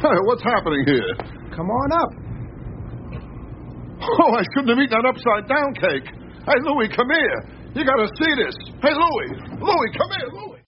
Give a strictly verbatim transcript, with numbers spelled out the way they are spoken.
Hey, what's happening here? Come on up. Oh, I shouldn't have eaten that upside-down cake. Hey, Louie, come here. You got to see this. Hey, Louie. Louie, come here, Louie.